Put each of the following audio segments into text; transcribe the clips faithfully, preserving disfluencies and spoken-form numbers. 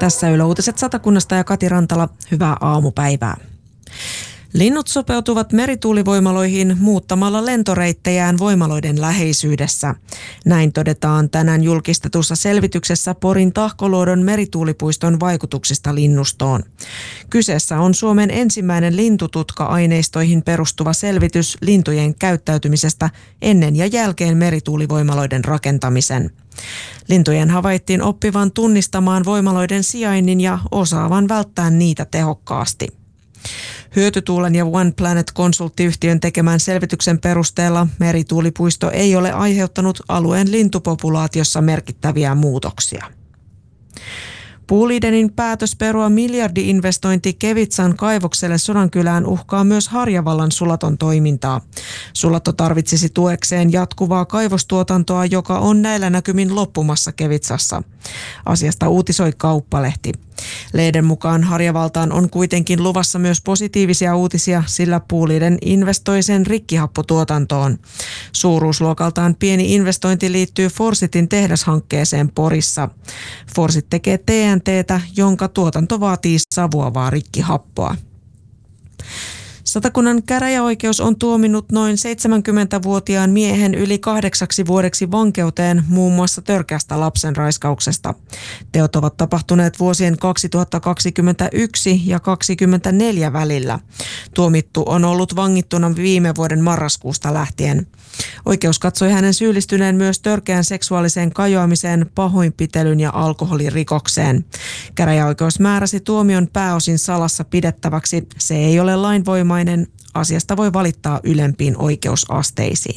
Tässä Yle Uutiset Satakunnasta ja Kati Rantala. Hyvää aamupäivää. Linnut sopeutuvat merituulivoimaloihin muuttamalla lentoreittejään voimaloiden läheisyydessä. Näin todetaan tänään julkistetussa selvityksessä Porin Tahkoluodon merituulipuiston vaikutuksista linnustoon. Kyseessä on Suomen ensimmäinen lintututka-aineistoihin perustuva selvitys lintujen käyttäytymisestä ennen ja jälkeen merituulivoimaloiden rakentamisen. Lintujen havaittiin oppivan tunnistamaan voimaloiden sijainnin ja osaavan välttää niitä tehokkaasti. Hyötytuulen ja One Planet-konsulttiyhtiön tekemän selvityksen perusteella merituulipuisto ei ole aiheuttanut alueen lintupopulaatiossa merkittäviä muutoksia. Bolidenin päätös perua miljardi-investointi Kevitsan kaivokselle Sodankylään uhkaa myös Harjavallan sulaton toimintaa. Sulato tarvitsisi tuekseen jatkuvaa kaivostuotantoa, joka on näillä näkymin loppumassa Kevitsassa. Asiasta uutisoi Kauppalehti. Lehden mukaan Harjavaltaan on kuitenkin luvassa myös positiivisia uutisia, sillä Boliden investoi sen rikkihappotuotantoon. Suuruusluokaltaan pieni investointi liittyy Forsitin tehdashankkeeseen Porissa. Forsit tekee T N T:tä, jonka tuotanto vaatii savuavaa rikkihappoa. Satakunnan käräjäoikeus on tuominnut noin seitsemänkymmentävuotiaan miehen yli kahdeksaksi vuodeksi vankeuteen muun muassa törkeästä lapsenraiskauksesta. Teot ovat tapahtuneet vuosien kaksituhattakaksikymmentäyksi ja kaksikymmentäneljä välillä. Tuomittu on ollut vangittuna viime vuoden marraskuusta lähtien. Oikeus katsoi hänen syyllistyneen myös törkeään seksuaaliseen kajoamiseen, pahoinpitelyn ja alkoholirikokseen. Käräjäoikeus määräsi tuomion pääosin salassa pidettäväksi. Se ei ole lainvoimainen. Asiasta voi valittaa ylempiin oikeusasteisiin.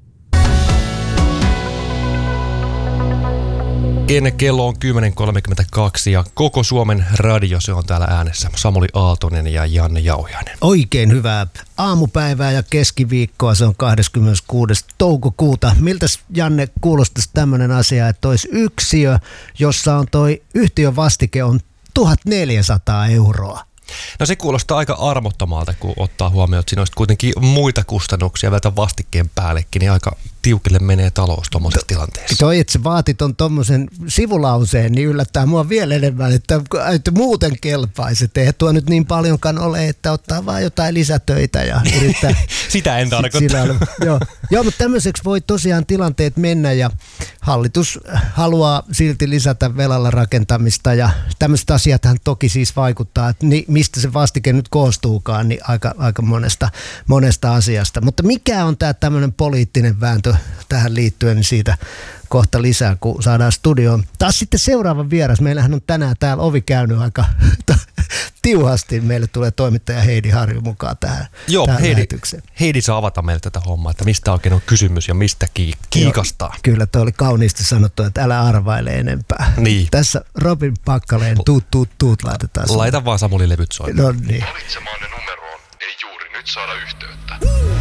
Ennen kello on kymmenen kolmekymmentäkaksi ja koko Suomen radio, se on täällä äänessä. Samuli Aaltonen ja Janne Jauhiainen. Oikein hyvää aamupäivää ja keskiviikkoa, se on kahdeskymmeneskuudes toukokuuta. Miltäs, Janne, kuulostaisi tämmöinen asia, että olisi yksiö, jossa on toi yhtiön vastike on tuhatneljäsataa euroa? No se kuulostaa aika armottomalta, kun ottaa huomioon, että siinä olisi kuitenkin muita kustannuksia vielä vastikkeen päällekin, niin aika tiukille menee talous tuommoisessa tilanteessa. Toi, että sä vaatit on tuommoisen sivulauseen, niin yllättää mua vielä enemmän, että, että muuten kelpaisi. Että eihän tuo nyt niin paljonkaan ole, että ottaa vaan jotain lisätöitä ja yrittää. Sitä en tarkoita. Joo. Joo, mutta tämmöiseksi voi tosiaan tilanteet mennä ja hallitus haluaa silti lisätä velalla rakentamista ja tämmöiset asiathan toki siis vaikuttaa, että ni, mistä se vastike nyt koostuukaan, niin aika, aika monesta, monesta asiasta. Mutta mikä on tämä tämmöinen poliittinen vääntö tähän liittyen, niin siitä kohta lisää, kun saadaan studioon. Taas sitten seuraava vieras. Meillähän on tänään täällä ovi käynyt aika tiuhasti. Meille tulee toimittaja Heidi Harju mukaan tähän, Joo, tähän Heidi, lähetykseen. Heidi saa avata meille tätä hommaa, että mistä oikein on kysymys ja mistä ki- kiikastaa. Joo, kyllä, toi oli kauniisti sanottu, että älä arvaile enempää. Niin. Tässä Robin Pakkaleen tuut, tuut, tuut laitetaan. Laita vaan Samuli levyt soimaan. No niin. Valitsemaanne numeroon ei juuri nyt saada yhteyttä.